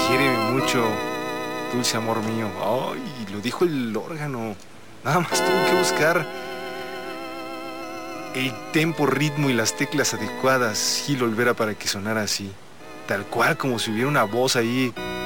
Quiéreme mucho, dulce amor mío. Ay, lo dijo el órgano. Nada más tuvo que buscar el tempo, ritmo y las teclas adecuadas, Gil Olvera, para que sonara así. Tal cual, como si hubiera una voz ahí